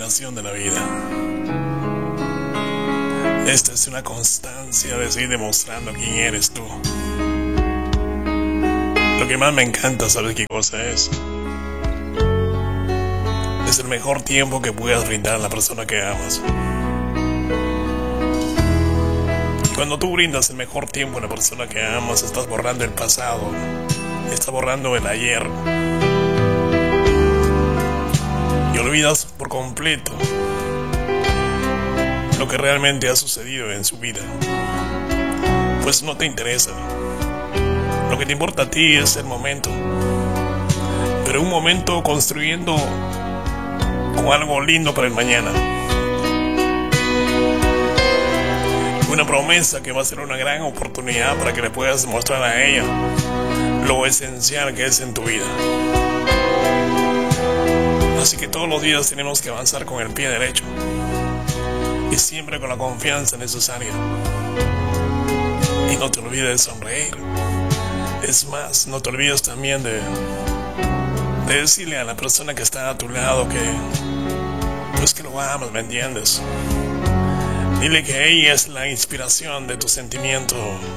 inspiración de la vida. Esta es una constancia de seguir demostrando quién eres tú. Lo que más me encanta, ¿sabes qué cosa es? Es el mejor tiempo que puedas brindar a la persona que amas. Cuando tú brindas el mejor tiempo a la persona que amas, estás borrando el pasado, estás borrando el ayer y olvidas por completo lo que realmente ha sucedido en su vida, pues no te interesa. Lo que te importa a ti es el momento, pero un momento construyendo con algo lindo para el mañana, una promesa que va a ser una gran oportunidad para que le puedas mostrar a ella lo esencial que es en tu vida. Así que todos los días tenemos que avanzar con el pie derecho y siempre con la confianza necesaria. Y no te olvides de sonreír. Es más, no te olvides también de decirle a la persona que está a tu lado que pues que lo amas, ¿me entiendes? Dile que ella es la inspiración de tu sentimiento